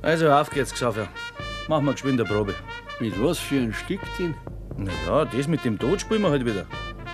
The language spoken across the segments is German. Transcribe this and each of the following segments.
Also, auf geht's, Xaver. Machen wir geschwind eine Probe. Mit was für ein Stück denn? Na ja, das mit dem Tod spielen wir halt wieder.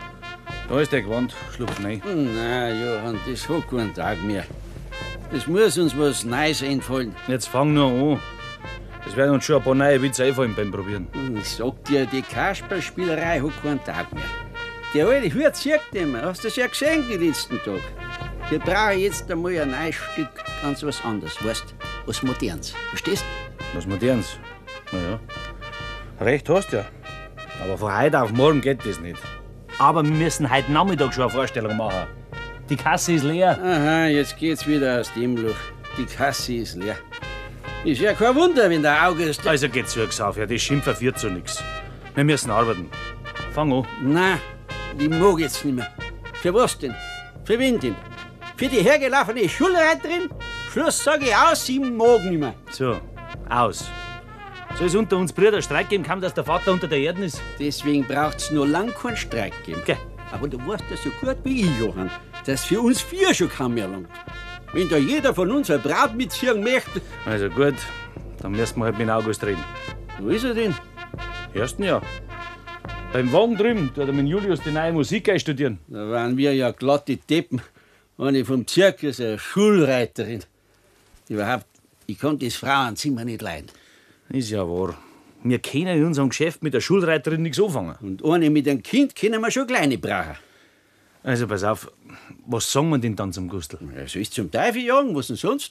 Da ist der Gewand, schlupf rein. Nein, Johann, das hat keinen Tag mehr. Es muss uns was Neues einfallen. Jetzt fang nur an. Es werden uns schon ein paar neue Witze einfallen beim Probieren. Ich sag dir, die Kasperlspielerei hat keinen Tag mehr. Der alte Hut zieht nicht mehr. Hast du das ja gesehen die letzten Tag? Wir brauchen jetzt einmal ein neues Stück, ganz was anderes, weißt was Modernes. Verstehst Was Modernes? Na ja. Recht hast du ja. Aber von heute auf morgen geht das nicht. Aber wir müssen heute Nachmittag schon eine Vorstellung machen. Die Kasse ist leer. Aha, jetzt geht's wieder aus dem Loch. Die Kasse ist leer. Ist ja kein Wunder, wenn der August... Also geht's zu, Xaver, das Schimpfen führt zu nichts. Wir müssen arbeiten. Fang an. Nein, ich mag jetzt nicht mehr. Für was denn? Für wen denn? Für die hergelaufene Schulreiterin? Schluss sag ich aus, ich mag nicht mehr. So, aus. Soll es unter uns Brüder Streit geben, kaum dass der Vater unter der Erde ist? Deswegen braucht's nur lang keinen Streit geben. Gell. Aber du weißt ja so gut wie ich, Johann, dass für uns vier schon kaum mehr langt. Wenn da jeder von uns eine Braut mitziehen möchte... Also gut, dann müssen wir halt mit August reden. Wo ist er denn? Ersten Jahr. Beim Wagen drüben tut er mit Julius die neue Musik einstudieren. Da waren wir ja glatte Deppen. Eine vom Zirkus, eine Schulreiterin. Überhaupt, ich kann das Frauenzimmer nicht leiden. Ist ja wahr. Wir können in unserem Geschäft mit der Schulreiterin nichts anfangen. Und eine mit einem Kind können wir schon kleine brauchen. Also pass auf, was sagen wir denn dann zum Gustl? Ja, so ist zum Teufel jagen, was denn sonst?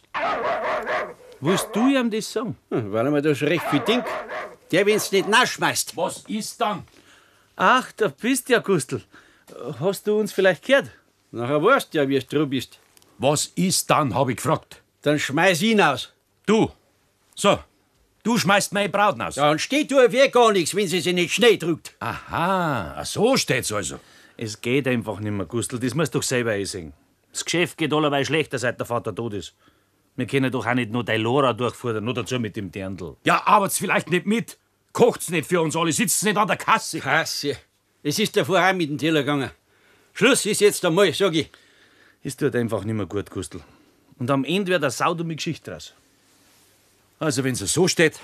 Willst du ihm das sagen? Weil er mir da schon recht viel denkt. Der, wenn's nicht nachschmeißt. Was ist dann? Ach, da bist ja, Gustl. Hast du uns vielleicht gehört? Nachher weißt du ja, wie du bist. Was ist dann, hab ich gefragt. Dann schmeiß ihn aus. Du. So. Du schmeißt meine Braut aus. Ja, und steht du auf gar nichts, wenn sie sich nicht Schnee drückt. Aha, so steht's also. Es geht einfach nicht mehr, Gustl. Das musst du doch selber einsehen. Das Geschäft geht allerweil schlechter, seit der Vater tot ist. Wir können doch auch nicht nur die Lora durchfordern, nur dazu mit dem Dirndl. Ja, arbeit's vielleicht nicht mit. Kocht's nicht für uns alle, sitzt nicht an der Kasse. Kasse. Es ist davor auch mit dem Teller gegangen. Schluss ist jetzt einmal, sag ich. Es tut einfach nicht mehr gut, Gustl. Und am Ende wird eine saudumme Geschichte draus. Also, wenn's so steht,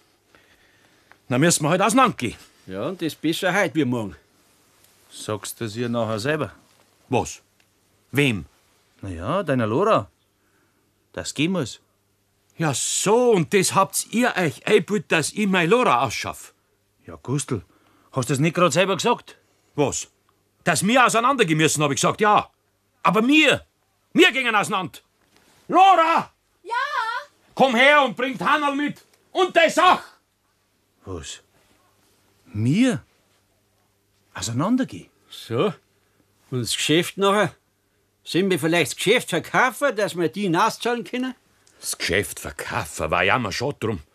dann müssen wir halt auseinandergehen. Ja, und das besser heute wie morgen. Sagst du das ihr nachher selber? Was? Wem? Na ja, deiner Lora. Das gehen muss. Ja, so, und das habt ihr euch eingebildet, dass ich meine Lora ausschaff. Ja, Gustl, hast du das nicht gerade selber gesagt? Was? Dass wir auseinandergehen müssen, hab ich gesagt, ja. Aber wir gingen auseinander. Lora! Ja? Komm her und bringt Hannal mit. Und die Sach! Was? Mir? Auseinandergehen? So. Und das Geschäft nachher? Sollen wir vielleicht das Geschäft verkaufen, dass wir die hinauszahlen können? Das Geschäft verkaufen war ja immer schon drum.